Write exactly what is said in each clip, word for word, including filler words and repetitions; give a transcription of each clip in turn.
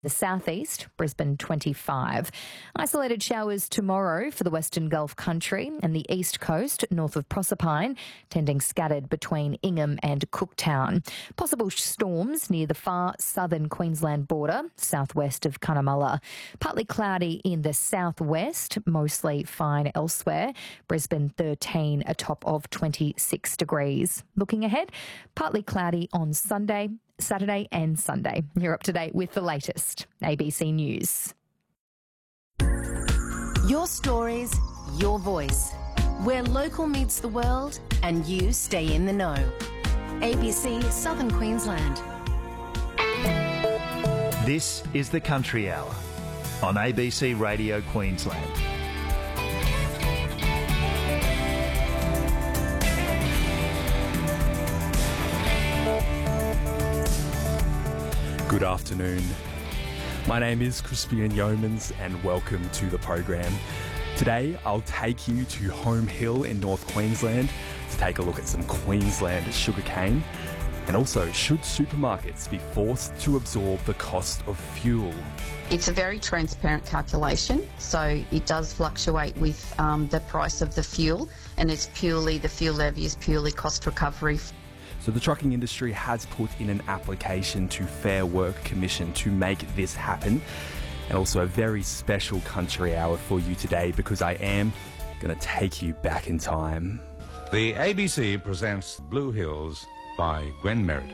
The southeast, Brisbane twenty-five. Isolated showers tomorrow for the Western Gulf country and the east coast north of Proserpine, tending scattered between Ingham and Cooktown. Possible storms near the far southern Queensland border, southwest of Cunnamulla. Partly cloudy in the southwest, mostly fine elsewhere. Brisbane thirteen, a top of twenty-six degrees. Looking ahead, partly cloudy on Sunday, Saturday and Sunday. You're up to date with the latest. A B C News. Your stories, your voice. Where local meets the world and you stay in the know. A B C Southern Queensland. This is the Country Hour on A B C Radio Queensland. Good afternoon. My name is Crispian Yeomans and welcome to the program. Today I'll take you to Home Hill in North Queensland to take a look at some Queensland sugarcane, and also, should supermarkets be forced to absorb the cost of fuel? It's a very transparent calculation, so it does fluctuate with um, the price of the fuel, and it's purely, the fuel levy is purely cost recovery. So the trucking industry has put in an application to Fair Work Commission to make this happen. And also a very special country hour for you today because I am going to take you back in time. The A B C presents Blue Hills by Gwen Meredith.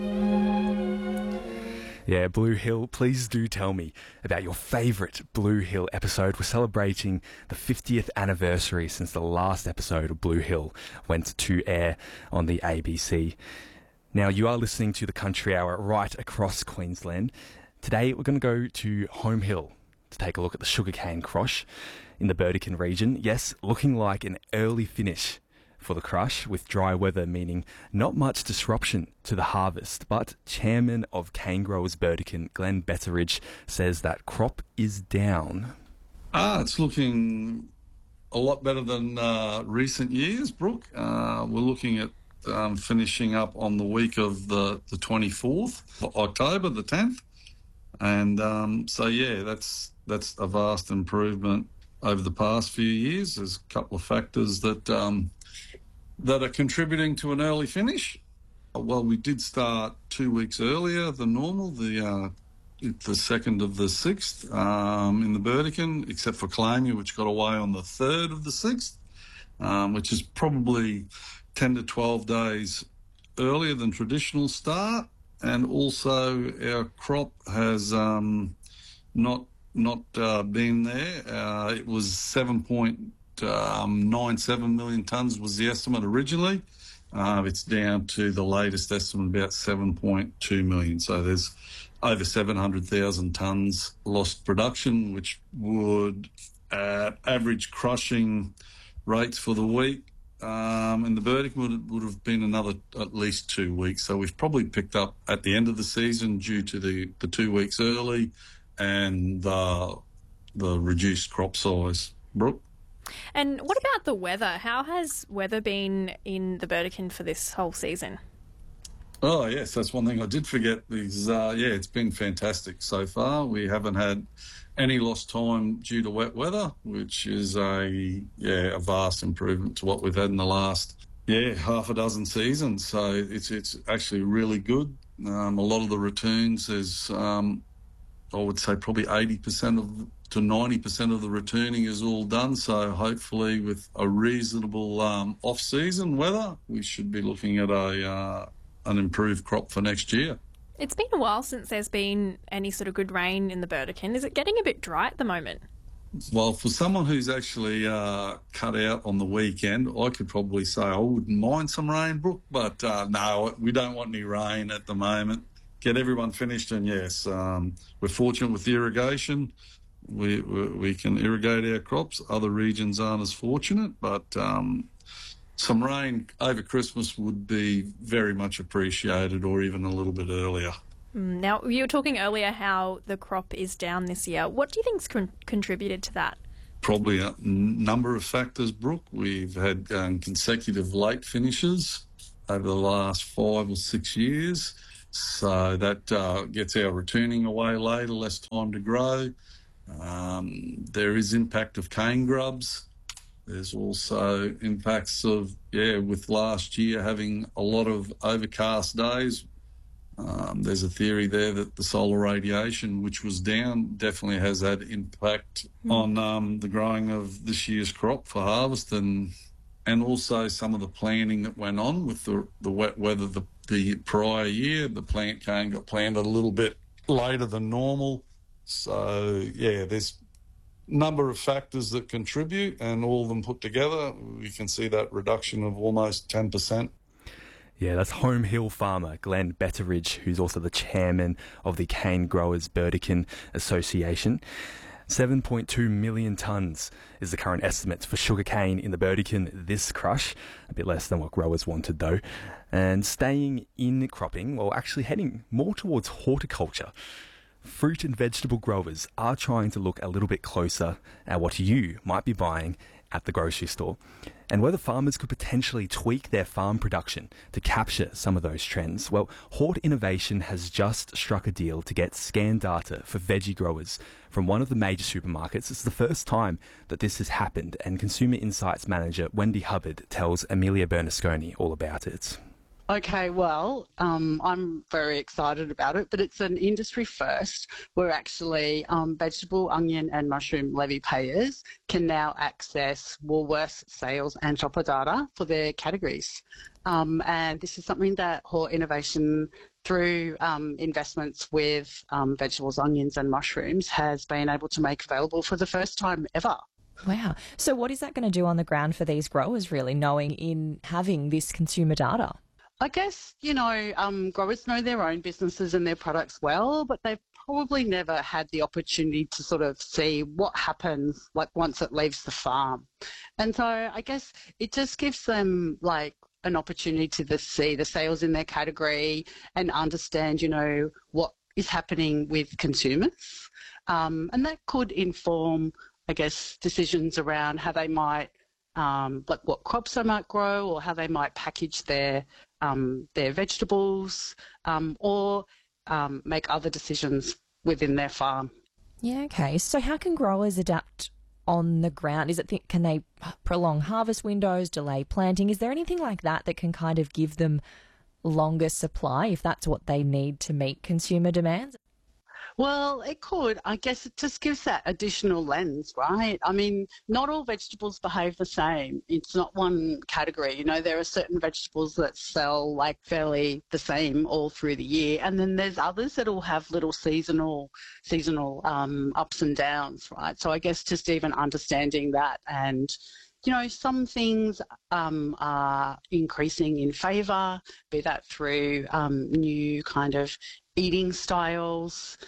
Yeah, Blue Hill, please do tell me about your favourite Blue Hill episode. We're celebrating the fiftieth anniversary since the last episode of Blue Hill went to air on the A B C. Now, you are listening to the Country Hour right across Queensland. Today, we're going to go to Home Hill to take a look at the sugarcane crush in the Burdekin region. Yes, looking like an early finish for the crush, with dry weather meaning not much disruption to the harvest. But Chairman of Cane Growers Burdekin, Glenn Betteridge, says that crop is down. Ah, it's looking a lot better than uh, recent years, Brooke. Uh, we're looking at um, finishing up on the week of the, the twenty-fourth of October, the tenth. And um, so, yeah, that's that's a vast improvement over the past few years. There's a couple of factors that um, that are contributing to an early finish. Well, we did start two weeks earlier than normal, the uh, the second of the sixth um, in the Burdekin, except for Clamia, which got away on the third of the sixth, um, which is probably ten to twelve days earlier than traditional start. And also our crop has um, not not uh, been there. Uh, it was seven point nine seven million tonnes was the estimate originally. Uh, it's down to the latest estimate about seven point two million. So there's over seven hundred thousand tonnes lost production, which would, at average crushing rates for the week, um, in the Burdekin would, would have been another at least two weeks. So we've probably picked up at the end of the season due to the, the two weeks early and the, the reduced crop size. Brooke? And what about the weather? How has weather been in the Burdekin for this whole season? Oh, yes, that's one thing I did forget. Is, uh, yeah, it's been fantastic so far. We haven't had any lost time due to wet weather, which is a yeah a vast improvement to what we've had in the last yeah half a dozen seasons. So it's it's actually really good. Um, a lot of the returns is um, I would say probably eighty percent of to ninety percent of the returning is all done. So hopefully with a reasonable um, off-season weather, we should be looking at a uh, an improved crop for next year. It's been a while since there's been any sort of good rain in the Burdekin. Is it getting a bit dry at the moment? Well, for someone who's actually uh, cut out on the weekend, I could probably say I wouldn't mind some rain, Brooke, but uh, no, we don't want any rain at the moment. Get everyone finished, and yes, um, we're fortunate with the irrigation. We, we we can irrigate our crops. Other regions aren't as fortunate, but um, some rain over Christmas would be very much appreciated, or even a little bit earlier. Now, you were talking earlier how the crop is down this year. What do you think's con- contributed to that? Probably a number of factors, Brooke. We've had um, consecutive late finishes over the last five or six years. So that uh, gets our returning away later, less time to grow. Um, there is impact of cane grubs. There's also impacts of, yeah, with last year having a lot of overcast days. Um, there's a theory there that the solar radiation, which was down, definitely has had impact mm. on um, the growing of this year's crop for harvest, and and also some of the planting that went on with the, the wet weather the, the prior year. The plant cane got planted a little bit later than normal. So, yeah, there's a number of factors that contribute, and all of them put together, we can see that reduction of almost ten percent. Yeah, that's Home Hill farmer Glenn Betteridge, who's also the chairman of the Cane Growers Burdekin Association. seven point two million tonnes is the current estimate for sugarcane in the Burdekin this crush, a bit less than what growers wanted though. And staying in cropping, well, actually heading more towards horticulture. Fruit and vegetable growers are trying to look a little bit closer at what you might be buying at the grocery store, and whether farmers could potentially tweak their farm production to capture some of those trends. Well, Hort Innovation has just struck a deal to get scan data for veggie growers from one of the major supermarkets. It's the first time that this has happened, and Consumer Insights Manager Wendy Hubbard tells Amelia Bernasconi all about it. Okay, well, um, I'm very excited about it, but it's an industry first where actually um, vegetable, onion and mushroom levy payers can now access Woolworths sales and shopper data for their categories. Um, and this is something that Hort Innovation, through um, investments with um, vegetables, onions and mushrooms, has been able to make available for the first time ever. Wow. So what is that going to do on the ground for these growers, really, knowing in having this consumer data? I guess, you know, um, growers know their own businesses and their products well, but they've probably never had the opportunity to sort of see what happens like once it leaves the farm. And so I guess it just gives them like an opportunity to see the sales in their category and understand, you know, what is happening with consumers. Um, and that could inform, I guess, decisions around how they might Um, like what crops they might grow, or how they might package their um, their vegetables, um, or um, make other decisions within their farm. Yeah, okay. So how can growers adapt on the ground? Is it th- can they prolong harvest windows, delay planting? Is there anything like that that can kind of give them longer supply if that's what they need to meet consumer demands? Well, it could. I guess it just gives that additional lens, right? I mean, not all vegetables behave the same. It's not one category. You know, there are certain vegetables that sell like fairly the same all through the year, and then there's others that will have little seasonal, seasonal um, ups and downs, right? So I guess just even understanding that, and you know, some things um, are increasing in favour, be that through um, new kind of eating styles.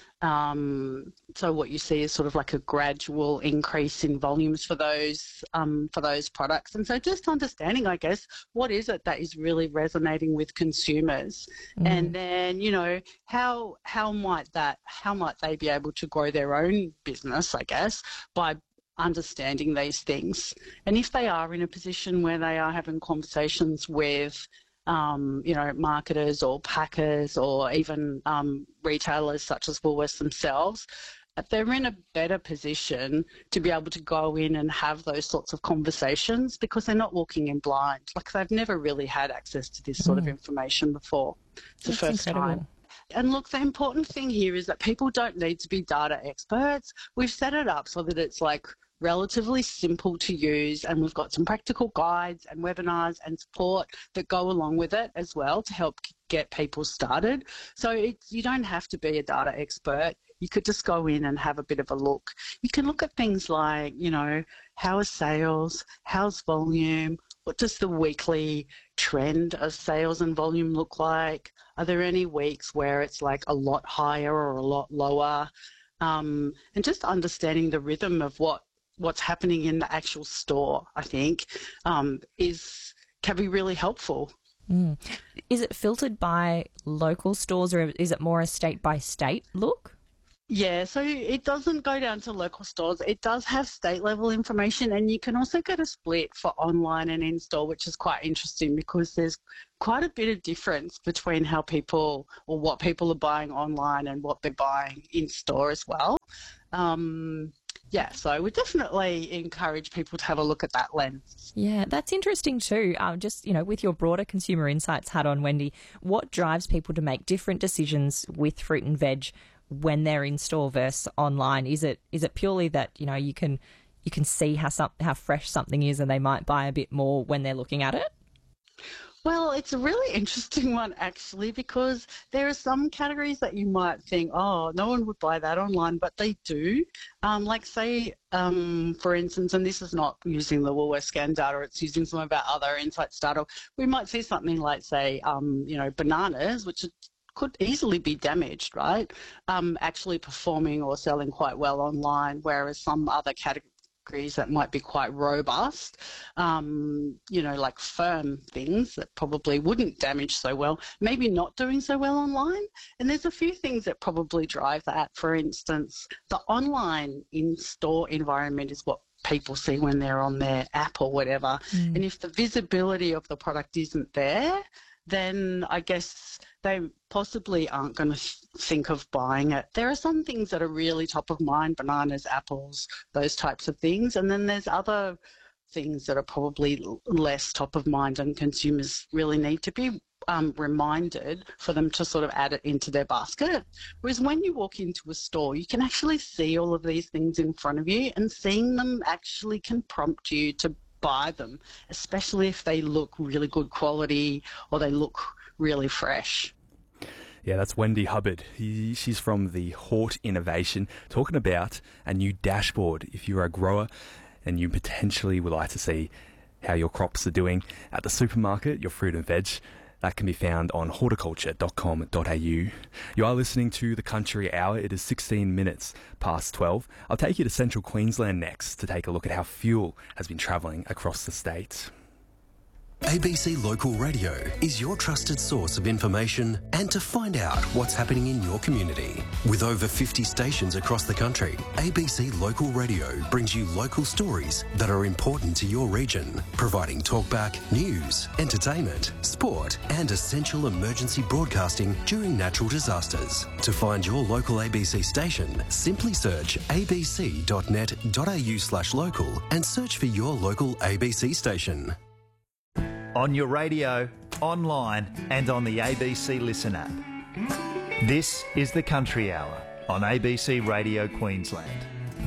Um, so what you see is sort of like a gradual increase in volumes for those um, for those products. And so just understanding, I guess, what is it that is really resonating with consumers, mm. and then you know how how might that how might they be able to grow their own business, I guess, by understanding these things. And if they are in a position where they are having conversations with Um, you know, marketers or packers or even um, retailers such as Woolworths themselves, they're in a better position to be able to go in and have those sorts of conversations because they're not walking in blind. Like they've never really had access to this sort mm. of information before. It's the first incredible. time. And look, the important thing here is that people don't need to be data experts. We've set it up so that it's like relatively simple to use, and we've got some practical guides and webinars and support that go along with it as well to help get people started. So it's, you don't have to be a data expert. You could just go in and have a bit of a look. You can look at things like, you know, how are sales, how's volume, what does the weekly trend of sales and volume look like? Are there any weeks where it's like a lot higher or a lot lower? Um, and just understanding the rhythm of what what's happening in the actual store, I think, um, is can be really helpful. Mm. Is it filtered by local stores, or is it more a state-by-state look? Yeah, so it doesn't go down to local stores. It does have state level information, and you can also get a split for online and in-store, which is quite interesting because there's quite a bit of difference between how people or what people are buying online and what they're buying in-store as well. Um, yeah, so I would definitely encourage people to have a look at that lens. Yeah, that's interesting too. Um, just, you know, with your broader consumer insights hat on, Wendy, what drives people to make different decisions with fruit and veg when they're in store versus online? Is it is it purely that, you know, you can you can see how some, how fresh something is and they might buy a bit more when they're looking at it? Well, it's a really interesting one actually, because there are some categories that you might think, oh, no one would buy that online, but they do. Um, like say, um, for instance, and this is not using the Woolworths scan data, it's using some of our other insights data. We might see something like, say, um, you know, bananas, which are could easily be damaged, right? Um, actually performing or selling quite well online, whereas some other categories that might be quite robust, um, you know, like firm things that probably wouldn't damage so well, maybe not doing so well online. And there's a few things that probably drive that. For instance, the online in-store environment is what people see when they're on their app or whatever. Mm. And if the visibility of the product isn't there, then I guess they possibly aren't going to think of buying it. There are some things that are really top of mind, bananas, apples, those types of things. And then there's other things that are probably less top of mind, and consumers really need to be um, reminded for them to sort of add it into their basket. Whereas when you walk into a store, you can actually see all of these things in front of you, and seeing them actually can prompt you to buy them, especially if they look really good quality or they look really fresh. Yeah, that's Wendy Hubbard. He, she's from the Hort Innovation, talking about a new dashboard if you're a grower and you potentially would like to see how your crops are doing at the supermarket, your fruit and veg. That can be found on horticulture dot com dot a u. You are listening to The Country Hour. It is sixteen minutes past twelve. I'll take you to Central Queensland next to take a look at how fuel has been travelling across the state. A B C Local Radio is your trusted source of information and to find out what's happening in your community. With over fifty stations across the country, A B C Local Radio brings you local stories that are important to your region, providing talkback, news, entertainment, sport and essential emergency broadcasting during natural disasters. To find your local A B C station, simply search a b c dot net dot a u slash local and search for your local A B C station. On your radio, online and on the A B C Listen app. This is The Country Hour on A B C Radio Queensland.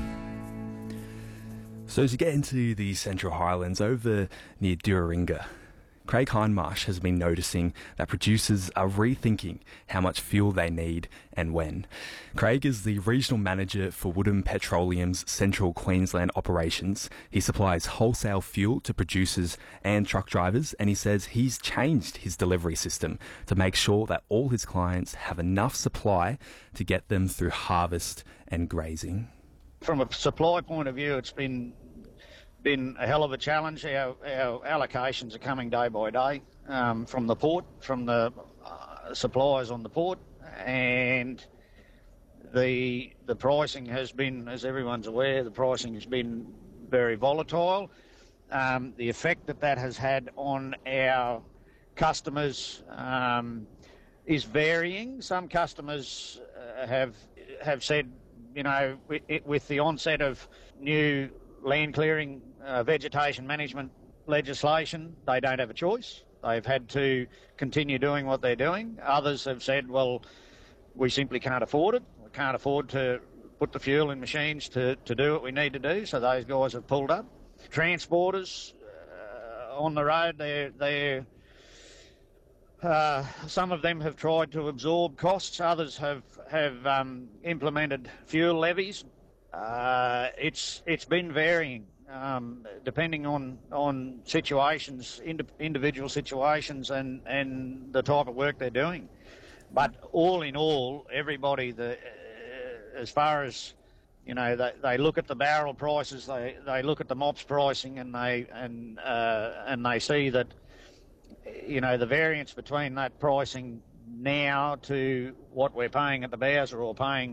So as you get into the Central Highlands over near Duraringa, Craig Hindmarsh has been noticing that producers are rethinking how much fuel they need and when. Craig is the Regional Manager for Woodham Petroleum's Central Queensland operations. He supplies wholesale fuel to producers and truck drivers, and he says he's changed his delivery system to make sure that all his clients have enough supply to get them through harvest and grazing. From a supply point of view, it's been been a hell of a challenge. Our, our allocations are coming day by day um, from the port, from the uh, suppliers on the port, and the the pricing has been, as everyone's aware, the pricing has been very volatile. Um, the effect that that has had on our customers um, is varying. Some customers uh, have have said, you know, with, with the onset of new land clearing uh, vegetation management legislation, they don't have a choice. They've had to continue doing what they're doing. Others have said, well, we simply can't afford it. We can't afford to put the fuel in machines to, to do what we need to do, so those guys have pulled up. Transporters uh, on the road, they're, they're uh, some of them have tried to absorb costs. Others have, have um, implemented fuel levies. Uh, it's it's been varying um, depending on on situations, ind- individual situations, and, and the type of work they're doing. But all in all, everybody, the uh, as far as you know, they, they look at the barrel prices, they, they look at the MOPS pricing, and they and uh, and they see that you know the variance between that pricing now to what we're paying at the Bowser or paying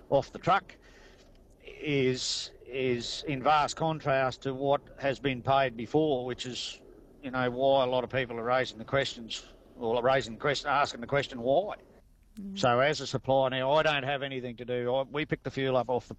off the truck is is in vast contrast to what has been paid before, which is, you know, why a lot of people are raising the questions, or raising the question, asking the question why. Mm. So as a supplier now, I don't have anything to do. I, we pick the fuel up off the